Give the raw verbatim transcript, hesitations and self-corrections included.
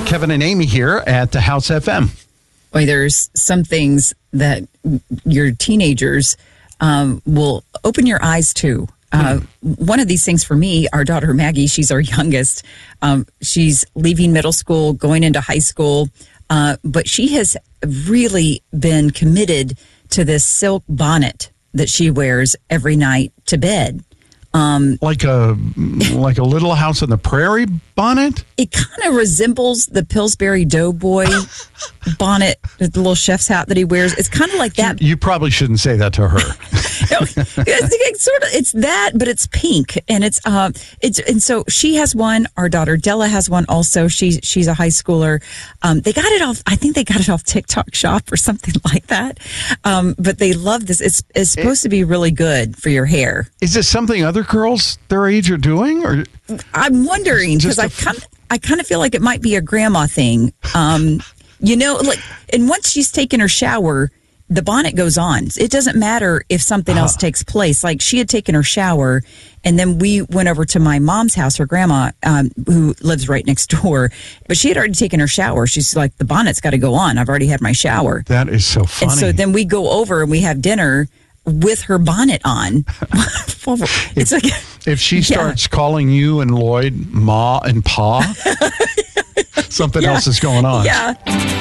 Kevin and Amy here at the House F M. Boy, there's some things that your teenagers um, will open your eyes to. Uh, one of these things for me, our daughter Maggie, she's our youngest. Um, she's leaving middle school, going into high school, uh, but she has really been committed to this silk bonnet that she wears every night to bed. Um, like a like a Little House on the Prairie bonnet? It kind of resembles the Pillsbury Doughboy bonnet, the little chef's hat that he wears. It's kind of like that. You, you probably shouldn't say that to her. No, it's, it's sort of it's that, but it's pink, and it's uh, it's and so she has one. Our daughter Della has one also. She's she's a high schooler. Um, they got it off. I think they got it off TikTok Shop or something like that. Um, but they love this. It's it's supposed to be really good for your hair. Is this something other girls their age are doing, or I'm wondering because I kind of, I kind of feel like it might be a grandma thing. Um, you know, like, and once she's taken her shower, the bonnet goes on. It doesn't matter if something else uh-huh. takes place. Like she had taken her shower, and then we went over to my mom's house, her grandma, um, who lives right next door. But she had already taken her shower. She's like, the bonnet's got to go on. I've already had my shower. That is so funny. And so then we go over and we have dinner with her bonnet on. It's if, like if she starts yeah. calling you and Lloyd Ma and Pa, something yeah. else is going on. Yeah.